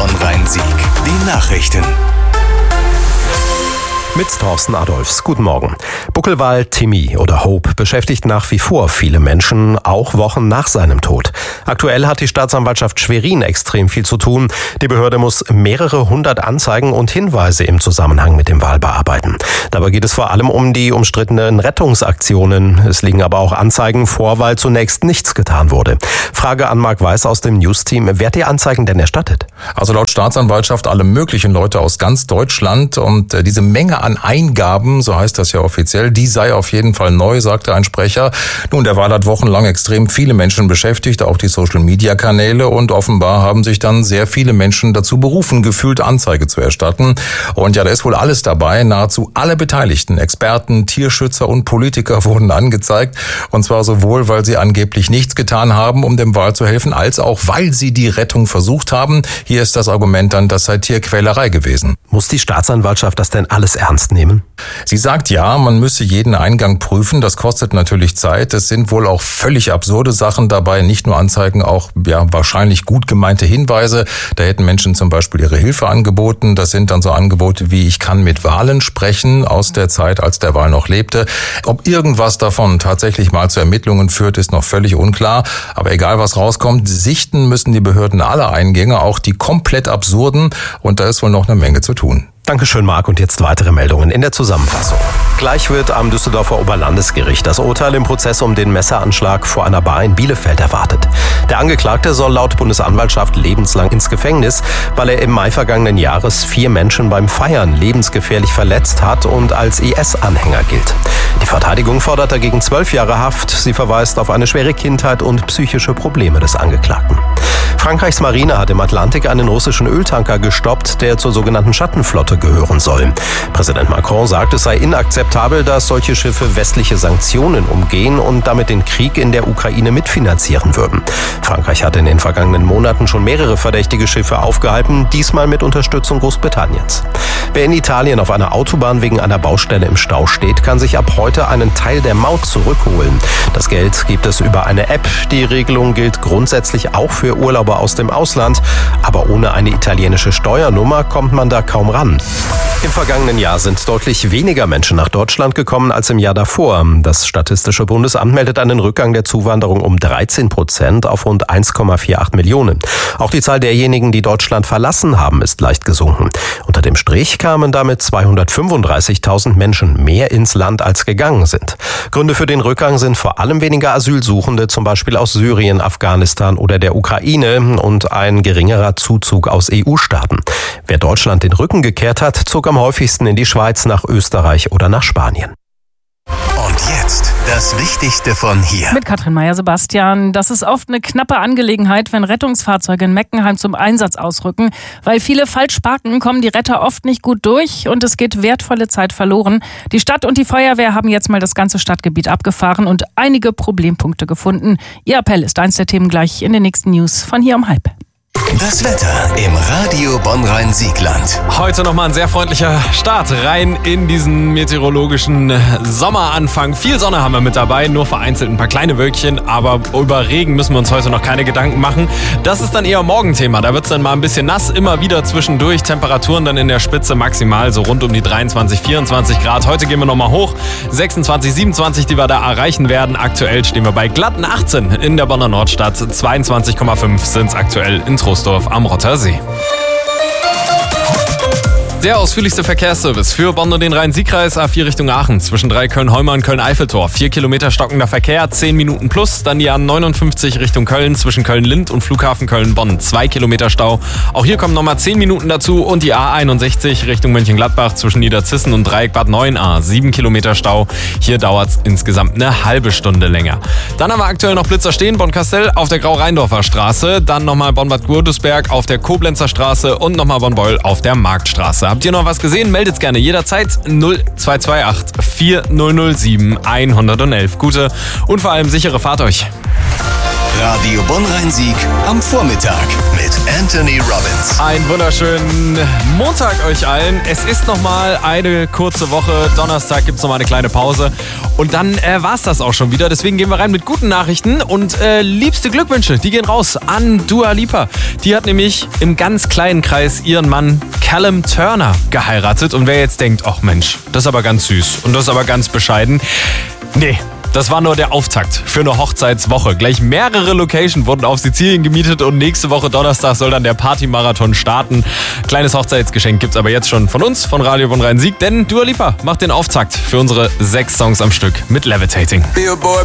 Bonn-Rhein-Sieg. Die Nachrichten. Mit Thorsten Adolfs. Guten Morgen. Buckelwald Timmy oder Hope beschäftigt nach wie vor viele Menschen, auch Wochen nach seinem Tod. Aktuell hat die Staatsanwaltschaft Schwerin extrem viel zu tun. Die Behörde muss mehrere hundert Anzeigen und Hinweise im Zusammenhang mit dem Wahl bearbeiten. Dabei geht es vor allem um die umstrittenen Rettungsaktionen. Es liegen aber auch Anzeigen vor, weil zunächst nichts getan wurde. Frage an Marc Weiß aus dem News-Team. Wer hat die Anzeigen denn erstattet? Also laut Staatsanwaltschaft alle möglichen Leute aus ganz Deutschland, und diese Menge an Eingaben, so heißt das ja offiziell, die sei auf jeden Fall neu, sagte ein Sprecher. Nun, der Wahl hat wochenlang extrem viele Menschen beschäftigt, auch die Social-Media-Kanäle, und offenbar haben sich dann sehr viele Menschen dazu berufen gefühlt, Anzeige zu erstatten. Und ja, da ist wohl alles dabei. Nahezu alle Beteiligten, Experten, Tierschützer und Politiker wurden angezeigt. Und zwar sowohl, weil sie angeblich nichts getan haben, um dem Wal zu helfen, als auch, weil sie die Rettung versucht haben. Hier ist das Argument dann, das sei Tierquälerei gewesen. Muss die Staatsanwaltschaft das denn alles ernst nehmen? Sie sagt ja, man müsse jeden Eingang prüfen. Das kostet natürlich Zeit. Es sind wohl auch völlig absurde Sachen dabei. Nicht nur Anzeigen, auch wahrscheinlich gut gemeinte Hinweise. Da hätten Menschen zum Beispiel ihre Hilfe angeboten. Das sind dann so Angebote wie: Ich kann mit Walen sprechen aus der Zeit, als der Wal noch lebte. Ob irgendwas davon tatsächlich mal zu Ermittlungen führt, ist noch völlig unklar. Aber egal, was rauskommt, sichten müssen die Behörden alle Eingänge, auch die komplett absurden. Und da ist wohl noch eine Menge zu tun. Dankeschön, Marc. Und jetzt weitere Meldungen in der Zusammenfassung. Gleich wird am Düsseldorfer Oberlandesgericht das Urteil im Prozess um den Messeranschlag vor einer Bar in Bielefeld erwartet. Der Angeklagte soll laut Bundesanwaltschaft lebenslang ins Gefängnis, weil er im Mai vergangenen Jahres 4 Menschen beim Feiern lebensgefährlich verletzt hat und als IS-Anhänger gilt. Die Verteidigung fordert dagegen 12 Jahre Haft. Sie verweist auf eine schwere Kindheit und psychische Probleme des Angeklagten. Frankreichs Marine hat im Atlantik einen russischen Öltanker gestoppt, der zur sogenannten Schattenflotte gehören soll. Präsident Macron sagt, es sei inakzeptabel, dass solche Schiffe westliche Sanktionen umgehen und damit den Krieg in der Ukraine mitfinanzieren würden. Frankreich hat in den vergangenen Monaten schon mehrere verdächtige Schiffe aufgehalten, diesmal mit Unterstützung Großbritanniens. Wer in Italien auf einer Autobahn wegen einer Baustelle im Stau steht, kann sich ab heute einen Teil der Maut zurückholen. Das Geld gibt es über eine App. Die Regelung gilt grundsätzlich auch für Urlauber aus dem Ausland, aber ohne eine italienische Steuernummer kommt man da kaum ran. Im vergangenen Jahr sind deutlich weniger Menschen nach Deutschland gekommen als im Jahr davor. Das Statistische Bundesamt meldet einen Rückgang der Zuwanderung um 13% auf rund 1,48 Millionen. Auch die Zahl derjenigen, die Deutschland verlassen haben, ist leicht gesunken. Unter dem Strich kamen damit 235.000 Menschen mehr ins Land, als gegangen sind. Gründe für den Rückgang sind vor allem weniger Asylsuchende, zum Beispiel aus Syrien, Afghanistan oder der Ukraine, und ein geringerer Zuzug aus EU-Staaten. Wer Deutschland den Rücken gekehrt hat, zog am häufigsten in die Schweiz, nach Österreich oder nach Spanien. Und jetzt das Wichtigste von hier. Mit Katrin Meyer-Sebastian. Das ist oft eine knappe Angelegenheit, wenn Rettungsfahrzeuge in Meckenheim zum Einsatz ausrücken. Weil viele falsch parken, kommen die Retter oft nicht gut durch und es geht wertvolle Zeit verloren. Die Stadt und die Feuerwehr haben jetzt mal das ganze Stadtgebiet abgefahren und einige Problempunkte gefunden. Ihr Appell ist eins der Themen gleich in den nächsten News von hier um 12:30. Das Wetter im Radio Bonn-Rhein-Siegland. Heute nochmal ein sehr freundlicher Start rein in diesen meteorologischen Sommeranfang. Viel Sonne haben wir mit dabei, nur vereinzelt ein paar kleine Wölkchen, aber über Regen müssen wir uns heute noch keine Gedanken machen. Das ist dann eher Morgenthema, da wird es dann mal ein bisschen nass, immer wieder zwischendurch. Temperaturen dann in der Spitze maximal so rund um die 23, 24 Grad. Heute gehen wir nochmal hoch, 26, 27, die wir da erreichen werden. Aktuell stehen wir bei glatten 18 in der Bonner Nordstadt, 22,5 sind es aktuell in Troisdorf am Rottersee. Der ausführlichste Verkehrsservice für Bonn und den Rhein-Sieg-Kreis. A4 Richtung Aachen, zwischen Köln-Heuma und Köln-Eiffeltor. 4 Kilometer stockender Verkehr, 10 Minuten plus. Dann die A59 Richtung Köln, zwischen Köln-Lind und Flughafen Köln-Bonn. 2 Kilometer Stau. Auch hier kommen nochmal 10 Minuten dazu. Und die A61 Richtung Mönchengladbach, zwischen Niederzissen und Dreieck Bad 9a. 7 Kilometer Stau. Hier dauert es insgesamt eine halbe Stunde länger. Dann haben wir aktuell noch Blitzer stehen. Bonn-Kastell auf der Grau-Rheindorfer Straße. Dann nochmal Bonn-Bad Gurdesberg auf der Koblenzer Straße. Und nochmal Bonn-Beul auf der Marktstraße. Habt ihr noch was gesehen? Meldet gerne jederzeit 0228 4007 111. Gute und vor allem sichere Fahrt euch. Radio Bonn-Rhein-Sieg am Vormittag mit Anthony Robbins. Einen wunderschönen Montag euch allen. Es ist nochmal eine kurze Woche. Donnerstag gibt es nochmal eine kleine Pause. Und dann war es das auch schon wieder. Deswegen gehen wir rein mit guten Nachrichten. Und liebste Glückwünsche, die gehen raus an Dua Lipa. Die hat nämlich im ganz kleinen Kreis ihren Mann Callum Turner geheiratet. Und wer jetzt denkt, ach Mensch, das ist aber ganz süß und das ist aber ganz bescheiden. Nee. Das war nur der Auftakt für eine Hochzeitswoche. Gleich mehrere Locations wurden auf Sizilien gemietet und nächste Woche Donnerstag soll dann der Partymarathon starten. Kleines Hochzeitsgeschenk gibt's aber jetzt schon von uns, von Radio Bonn-Rhein-Sieg, denn Dua Lipa macht den Auftakt für unsere 6 Songs am Stück mit Levitating. Billboard